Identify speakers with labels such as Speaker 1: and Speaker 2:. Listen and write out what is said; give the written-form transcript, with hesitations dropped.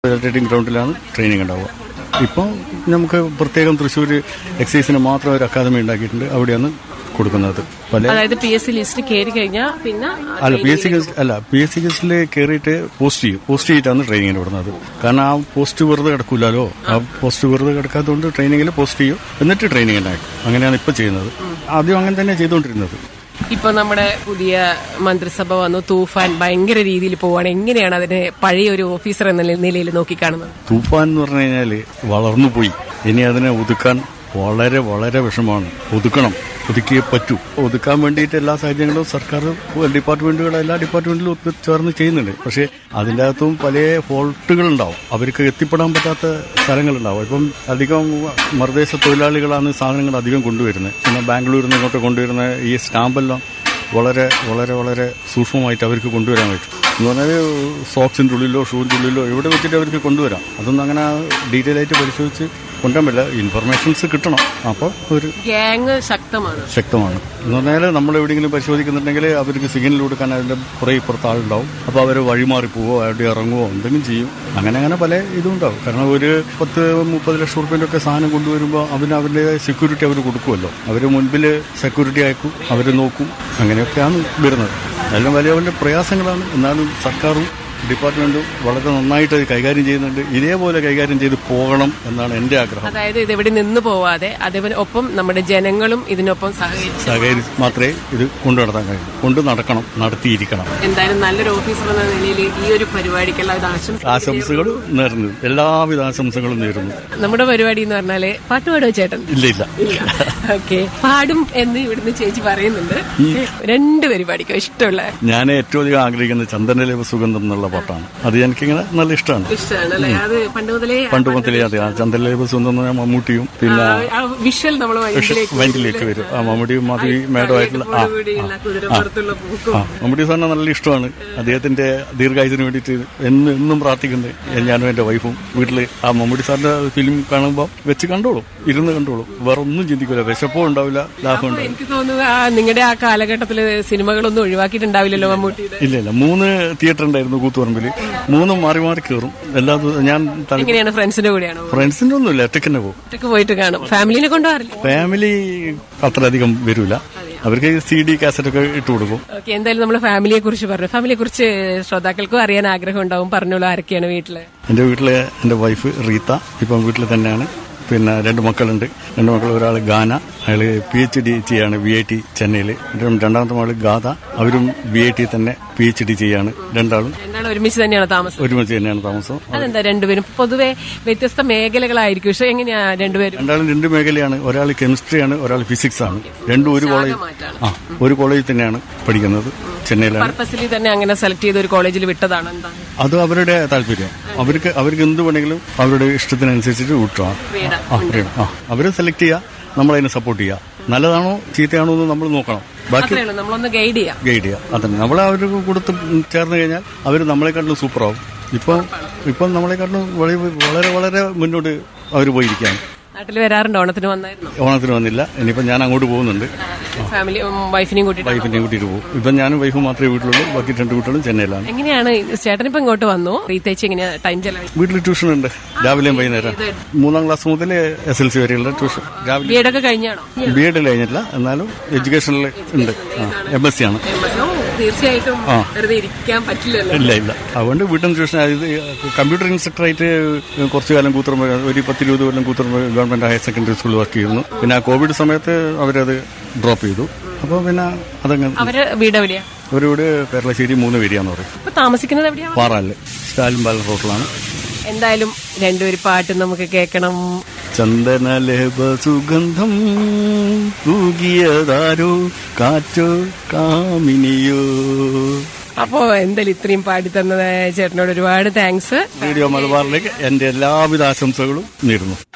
Speaker 1: Training ഗ്രൗണ്ടിലാണ് training ഉണ്ടാവുക. ഇപ്പോൾ നമുക്ക് പ്രത്യേകം തൃശ്ശൂർ എക്സൈസിന് മാത്രം ഒരു അക്കാദമി ഉണ്ടാക്കിയിട്ടുണ്ട്. അവിടെയാണ് കൊടുക്കുന്നത്.
Speaker 2: അതായത് PSC ലിസ്റ്റ് കയറി കഴിഞ്ഞാൽ പിന്നെ
Speaker 1: PSC ലിസ്റ്റിൽ കയറിയിട്ട് പോസ്റ്റ് ചെയ്തിട്ടാണ് ട്രെയിനിങ്ങിന് വിടുന്നത്. കാരണം ആ പോസ്റ്റ് വെറുതെ കിടക്കൂലോ. ആ പോസ്റ്റ് വെറുതെ കിടക്കാത്തതുകൊണ്ട് ട്രെയിനിങ്ങിൽ പോസ്റ്റ് ചെയ്യും, എന്നിട്ട് ട്രെയിനിങ് ഉണ്ടാക്കും. അങ്ങനെയാണ് ഇപ്പോൾ ചെയ്യുന്നത്. ആദ്യം അങ്ങനെ തന്നെ ചെയ്തുകൊണ്ടിരുന്നത്.
Speaker 2: ഇപ്പൊ നമ്മുടെ പുതിയ മന്ത്രിസഭ വന്നു, തൂഫാൻ ഭയങ്കര രീതിയിൽ പോവാണ്. എങ്ങനെയാണ് അതിനെ പഴയ ഒരു ഓഫീസർ എന്ന നിലയിൽ നോക്കിക്കാണുന്നത്?
Speaker 1: തൂഫാൻ എന്ന് പറഞ്ഞു കഴിഞ്ഞാൽ വളർന്നു പോയി. ഇനി അതിനെ ഒതുക്കാൻ വളരെ വളരെ വിഷമമാണ്. ഒതുക്കിയേ പറ്റൂ. ഒതുക്കാൻ വേണ്ടിയിട്ട് എല്ലാ സാഹചര്യങ്ങളും സർക്കാർ എല്ലാ ഡിപ്പാർട്ട്മെന്റിലും ചേർന്ന് ചെയ്യുന്നുണ്ട്. പക്ഷേ അതിൻ്റെ അകത്തും പല ഫോൾട്ടുകളുണ്ടാവും. അവർക്ക് എത്തിപ്പെടാൻ പറ്റാത്ത സ്ഥലങ്ങളുണ്ടാവും. ഇപ്പം അധികം മറുദേശ തൊഴിലാളികളാണ് സാധനങ്ങൾ അധികം കൊണ്ടുവരുന്നത്. പിന്നെ ബാംഗ്ലൂരിൽ നിന്ന് ഇങ്ങോട്ട് കൊണ്ടുവരുന്ന ഈ സ്റ്റാമ്പെല്ലാം വളരെ വളരെ വളരെ സൂക്ഷ്മമായിട്ട് അവർക്ക് കൊണ്ടുവരാൻ പറ്റും. എന്ന് പറഞ്ഞാൽ സോക്സിൻ്റെ ഉള്ളിലോ ഷൂവിൻ്റെ ഉള്ളിലോ എവിടെ വെച്ചിട്ട് അവർക്ക് കൊണ്ടുവരാം. അതൊന്നും അങ്ങനെ ഡീറ്റെയിൽ ആയിട്ട് പരിശോധിച്ച് കൊണ്ടുവരാൻ പറ്റില്ല. ഇൻഫർമേഷൻസ് കിട്ടണം. അപ്പോൾ ഒരു
Speaker 2: ഗ്യാങ് ശക്തമാണ്.
Speaker 1: എന്ന് പറഞ്ഞാൽ നമ്മൾ എവിടെയെങ്കിലും പരിശോധിക്കുന്നുണ്ടെങ്കിൽ അവർക്ക് സിഗ്നൽ കൊടുക്കാൻ അതിൻ്റെ കുറേ ഇപ്പുറത്ത് ആളുണ്ടാവും. അപ്പോൾ അവർ വഴിമാറി പോവോ, അവിടെ ഇറങ്ങുമോ, എന്തെങ്കിലും ചെയ്യും. അങ്ങനെ പല ഇതും ഉണ്ടാവും. കാരണം ഒരു 10-30 ലക്ഷം റുപ്യൻ്റെ ഒക്കെ സാധനം കൊണ്ടുവരുമ്പോൾ അവരുടെ സെക്യൂരിറ്റി അവർ കൊടുക്കുമല്ലോ. അവർ മുൻപിൽ സെക്യൂരിറ്റി അയക്കും, അവർ നോക്കും. അങ്ങനെയൊക്കെയാണ് വരുന്നത്. എല്ലാം വലിയ വലിയ പ്രയാസങ്ങളാണ്. എന്നാലും സർക്കാരും ഡിപ്പാർട്ട്മെന്റും വളരെ നന്നായിട്ട് അത് കൈകാര്യം ചെയ്യുന്നുണ്ട്. ഇതേപോലെ കൈകാര്യം ചെയ്ത് പോകണം എന്നാണ് എന്റെ ആഗ്രഹം.
Speaker 2: അതായത് ഇതെവിടെ നിന്ന് പോവാതെ അതേപോലെ ഒപ്പം നമ്മുടെ ജനങ്ങളും ഇതിനൊപ്പം
Speaker 1: സഹകരിച്ച് മാത്രമേ ഇത് കൊണ്ടു നടത്താൻ കഴിയൂ. നടക്കണം, നടത്തിയിരിക്കണം.
Speaker 2: എന്തായാലും നല്ലൊരു ഓഫീസർ എന്ന നിലയിൽ ഈ ഒരു പരിപാടിക്ക്
Speaker 1: ആശംസകൾ നേരുന്നു. എല്ലാവിധ ആശംസകളും നേരുന്നു.
Speaker 2: നമ്മുടെ പരിപാടി എന്ന് പറഞ്ഞാല് പാട്ട് പാടുവോ ചേട്ടൻ?
Speaker 1: ഇല്ല.
Speaker 2: ഓക്കെ, പാടും എന്ന് ഇവിടുന്ന് ചേച്ചി പറയുന്നുണ്ട്. രണ്ട് പരിപാടിക്കോ ഇഷ്ടമുള്ള?
Speaker 1: ഞാൻ ഏറ്റവും അധികം ആഗ്രഹിക്കുന്നത് ചന്ദനലേപ സുഗന്ധം എന്നുള്ള പാട്ടാണ്. അത് എനിക്കിങ്ങനെ നല്ല ഇഷ്ടമാണ്. പണ്ട് മുതലേ അതെ. ചന്ദ്രലേപ സുഗന്ധം മമ്മൂട്ടിയും പിന്നെ വൈൻഡിലേക്ക് വരും. മമ്മൂട്ടിയും മാധവി മേഡമായിട്ടുള്ള മമ്മൂട്ടി സാറിന് നല്ല ഇഷ്ടമാണ്. അദ്ദേഹത്തിന്റെ ദീർഘായുസിന് വേണ്ടിയിട്ട് എന്നും പ്രാർത്ഥിക്കുന്നത് ഞാനും എന്റെ വൈഫും. വീട്ടില് ആ മമ്മൂട്ടി സാറിന്റെ ഫിലിം കാണുമ്പോൾ വെച്ച് കണ്ടോളും, ഇരുന്ന് കണ്ടോളും. വേറെ ഒന്നും ചിന്തിക്കില്ല. വിശപ്പോ ഉണ്ടാവില്ല, ലാഭം ഉണ്ടാവില്ല.
Speaker 2: എനിക്ക് തോന്നുന്നു നിങ്ങളുടെ ആ കാലഘട്ടത്തില് സിനിമകളൊന്നും ഒഴിവാക്കിയിട്ടുണ്ടാവില്ലല്ലോ മമ്മൂട്ടി?
Speaker 1: ഇല്ല. 3 തിയേറ്റർ ഉണ്ടായിരുന്നു കൂത്തുപറമ്പിൽ. 3 മാറി കയറും. എല്ലാ ഞാൻ
Speaker 2: ഫ്രണ്ട്സിന്റെ കൂടെയാണോ?
Speaker 1: ഫ്രണ്ട്സിന്റെ ഒന്നുമില്ല, ഒറ്റയ്ക്ക് പോകും.
Speaker 2: ഒറ്റയ്ക്ക് പോയിട്ട് കാണും. ഫാമിലിനെ കൊണ്ടുപോകാറില്ല?
Speaker 1: ഫാമിലി അത്രയധികം വരൂല. അവർക്ക് CD കാസറ്റ് ഒക്കെ ഇട്ട് കൊടുക്കും.
Speaker 2: എന്തായാലും നമ്മൾ ഫാമിലിയെ കുറിച്ച് പറഞ്ഞു. ഫാമിലിയെ കുറിച്ച് ശ്രോതാക്കൾക്കും അറിയാൻ ആഗ്രഹം ഉണ്ടാവും. പറഞ്ഞോളൂ, ആരൊക്കെയാണ് വീട്ടില്?
Speaker 1: എന്റെ വീട്ടില് എന്റെ വൈഫ് റീത്ത ഇപ്പം വീട്ടിൽ തന്നെയാണ്. പിന്നെ 2 മക്കളുണ്ട്. 2 മക്കൾ, ഒരാൾ ഗാന, അയാള് PhD ചെയ്യാണ് VIT ചെന്നൈയിൽ. രണ്ടാമത്തെ മകള് ഗാഥ, അവരും VIT തന്നെ PhD ചെയ്യാണ്. രണ്ടാളും
Speaker 2: ഒരുമിച്ച് തന്നെയാണ് താമസം. അതെന്താ രണ്ടുപേരും പൊതുവെ വ്യത്യസ്ത മേഖലകളായിരിക്കും, പക്ഷെ എങ്ങനെയാ രണ്ടുപേരും?
Speaker 1: രണ്ടാളും 2 മേഖലയാണ്. ഒരാൾ കെമിസ്ട്രിയാണ്, ഒരാൾ ഫിസിക്സ് ആണ്. രണ്ടും ഒരു കോളേജിൽ തന്നെയാണ് പഠിക്കുന്നത്, ചെന്നൈയിലാണ്.
Speaker 2: പർപ്പസ്ലി തന്നെ അങ്ങനെ സെലക്ട് ചെയ്ത ഒരു കോളേജിൽ വിട്ടതാണ്?
Speaker 1: അത് അവരുടെ താല്പര്യം. അവർക്ക് എന്ത് വേണമെങ്കിലും അവരുടെ ഇഷ്ടത്തിനനുസരിച്ചിട്ട് വിട്ടാണ്. അവര് സെലക്ട് ചെയ്യുക, നമ്മളതിനെ സപ്പോർട്ട് ചെയ്യുക. നല്ലതാണോ ചീത്തയാണോ എന്ന് നമ്മൾ നോക്കണം. ബാക്കി
Speaker 2: നമ്മളൊന്ന് ഗൈഡ്
Speaker 1: ചെയ്യാം. അതന്നെ. നമ്മളെ അവർക്ക് കൊടുത്ത് ചേർന്ന് കഴിഞ്ഞാൽ അവർ നമ്മളെക്കാട്ടിലും സൂപ്പറാവും. ഇപ്പം നമ്മളെക്കാട്ടിലും വളരെ വളരെ മുന്നോട്ട് അവർ പോയിരിക്കുകയാണ്.
Speaker 2: നാട്ടിൽ വരാറുണ്ട്?
Speaker 1: ഓണത്തിന് വന്നില്ല. ഇനിയിപ്പം ഞാൻ അങ്ങോട്ട് പോകുന്നുണ്ട്.
Speaker 2: വൈഫിനെയും
Speaker 1: കൂട്ടിയിട്ട് പോകും. ഇപ്പം ഞാനും വൈഫും മാത്രമേ വീട്ടിലുള്ളൂ. ബാക്കി 2 കുട്ടികളും ചെന്നൈയിലാണ്.
Speaker 2: എങ്ങനെയാണ് ചേട്ടനിപ്പോ ഇങ്ങോട്ട് വന്നു? റീത്തേച്ച് എങ്ങനെയാ ടൈം ചെലവ്?
Speaker 1: വീട്ടിൽ ട്യൂഷൻ ഉണ്ട്, രാവിലെയും വൈകുന്നേരം. 3ാം ക്ലാസ് മുതൽ SLC വരെയുള്ള ട്യൂഷൻ. രാവിലെ
Speaker 2: B.Ed ഒക്കെ കഴിഞ്ഞാണോ?
Speaker 1: B.Ed കഴിഞ്ഞിട്ടില്ല, എന്നാലും എഡ്യൂക്കേഷനിൽ ഉണ്ട്. MSc ആണ്.
Speaker 2: തീർച്ചയായിട്ടും വെറുതെ ഇരിക്കാൻ പറ്റില്ലല്ലോ.
Speaker 1: ഇല്ല. അതുകൊണ്ട് വീട്ടിൽ ട്യൂഷൻ. കമ്പ്യൂട്ടർ ഇൻസ്ട്രക്ടറായിട്ട് കുറച്ചു കാലം കൂത്തുപറമ്പ്, ഒരു 10-20 കൊല്ലം കൂത്തുപറമ്പ് ഗവൺമെന്റ് ഹയർ സെക്കൻഡറി സ്കൂളിൽ വർക്ക് ചെയ്യുന്നു. പിന്നെ കോവിഡ് സമയത്ത് അവരത് ഡ്രോപ്പ് ചെയ്തു. അപ്പോൾ പിന്നെ അതങ്ങനെ. ഒരു വീട് കേരളശ്ശേരി 3 പേരിയാന്ന് പറയും.
Speaker 2: താമസിക്കുന്നത് എവിടെയാണ്?
Speaker 1: പാറാല്, സ്റ്റാലിൻ പാലം റോട്ടിലാണ്.
Speaker 2: എന്തായാലും രണ്ടൊരു പാട്ട് നമുക്ക് കേൾക്കണം.
Speaker 1: ചന്ദനലേപ സുഗന്ധം തൂകിയതാരോ, കാറ്റോ കാമിനിയോ.
Speaker 2: അപ്പോ എന്തായാലും ഇത്രയും പാടി തന്നത് ചേട്ടനോട് ഒരുപാട് താങ്ക്സ്.
Speaker 1: റേഡിയോ മലബാറിലേക്ക് എന്റെ എല്ലാവിധ ആശംസകളും നേരുന്നു.